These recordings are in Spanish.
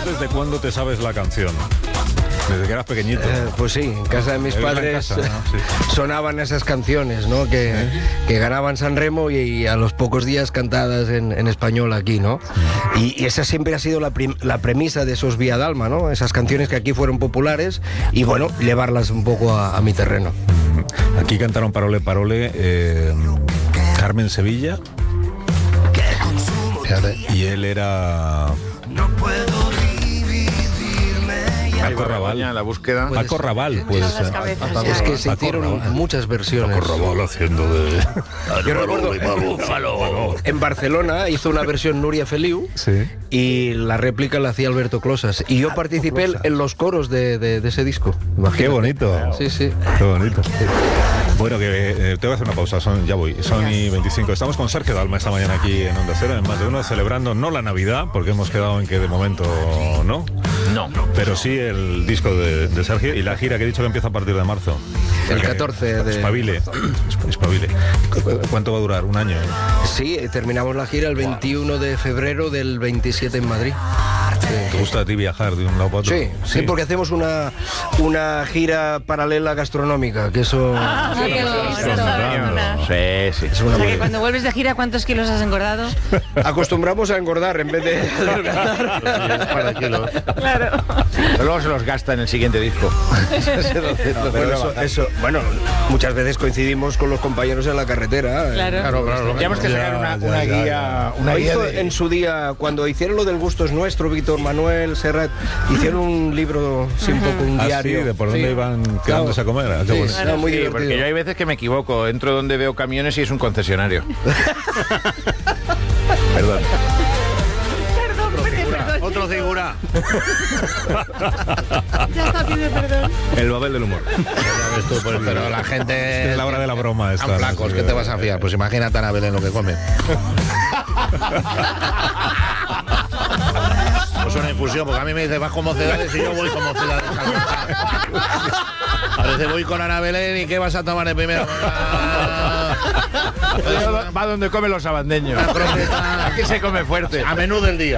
desde cuándo te sabes la canción? Desde que eras pequeñito. Pues sí, en casa de mis padres sonaban esas canciones, ¿no? Que ganaban San Remo y a los pocos días cantadas en español aquí, ¿no? Y esa siempre ha sido la premisa de esos Vía Dalma, ¿no? Esas canciones que aquí fueron populares y, bueno, llevarlas un poco a mi terreno. Aquí cantaron Parole Parole Carmen Sevilla. Y él era... Paco Raval, la búsqueda. Paco Raval, puede ser. Es que se hicieron muchas versiones. Paco Raval haciendo de... Yo recuerdo, en Barcelona hizo una versión Núria Feliu, sí, y la réplica la hacía Alberto Closas. Y yo participé en los coros de ese disco. Imagínate. Qué bonito. Sí, sí. Qué bonito. Bueno, que te voy a hacer una pausa, ya voy, son y 25. Estamos con Sergio Dalma esta mañana aquí en Onda Cero, en Más de Uno, celebrando no la Navidad, porque hemos quedado en que de momento no, pero sí el disco de Sergio y la gira que he dicho que empieza a partir de marzo. El 14 de... Espabile. ¿Cuánto va a durar? ¿Un año? Sí, terminamos la gira el 21 de febrero del 27 en Madrid. ¿Te gusta a ti viajar de un lado para otro? Sí, porque hacemos una gira paralela gastronómica, que eso... Sí. Es una O sea, que cuando vuelves de gira, ¿cuántos kilos has engordado? Acostumbramos a engordar en vez de adelgazar. Para kilos. Claro. Pero luego se los gasta en el siguiente disco. Pero eso, bueno, muchas veces coincidimos con los compañeros en la carretera. Claro. Tendríamos que sacar una guía. Una hizo en su día, cuando hicieron lo del Gusto es Nuestro, Víctor Manuel, Serrat, hicieron un libro, sí, un poco un diario. Sí, de por dónde iban quedándose a comer. Qué bonito. Era muy Sí, divertido. porque yo hay veces que me equivoco. Entro donde veo camiones y es un concesionario. Perdón. Perdón. Otro figura. Ya está, pide perdón. El Babel del humor. Pero la gente... Es la hora de la broma esta. Están flacos, ¿qué te vas a fiar? Pues imagínate a Anabel en lo que come. Pues una infusión, porque a mí me dice vas con Mocedades y yo voy con Mocedades. Parece voy con Ana Belén y ¿qué vas a tomar de primero? Va donde comen los sabandeños. Aquí se come fuerte. A menú del día.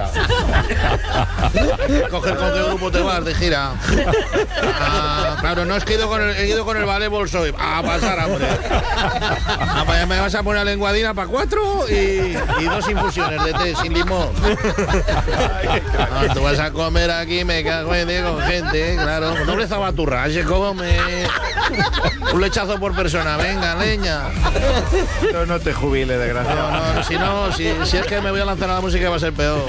Coger con qué grupo te vas de gira. Claro, no es que he ido con el ballet Bolshoi. A pasar, hombre. Me vas a poner lenguadina para 4 y 2 infusiones de té sin limón. Tú vas a comer aquí, me cago en con gente, claro. Doble zabaturra, se come. Un lechazo por persona, venga, leña. No te jubiles, desgraciado. Si es que me voy a lanzar a la música va a ser peor.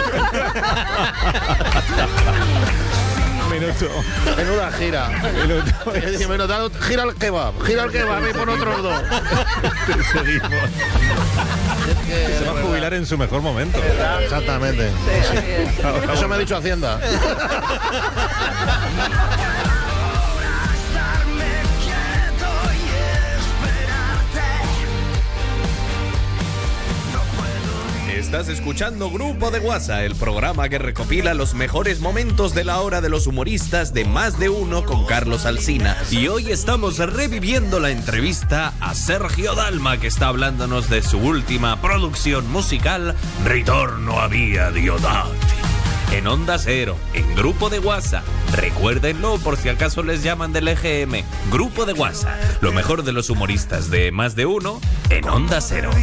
Minuto. Menuda gira. Gira al kebab y pon otros 2. Seguimos. Se va a jubilar en su mejor momento. Exactamente. Eso me ha dicho Hacienda. Estás escuchando Grupo de WhatsApp, el programa que recopila los mejores momentos de la hora de los humoristas de Más de Uno con Carlos Alsina. Y hoy estamos reviviendo la entrevista a Sergio Dalma, que está hablándonos de su última producción musical, Ritorno a Via Diodati. En Onda Cero, en Grupo de WhatsApp. Recuérdenlo por si acaso les llaman del EGM. Grupo de WhatsApp, lo mejor de los humoristas de Más de Uno en Onda Cero.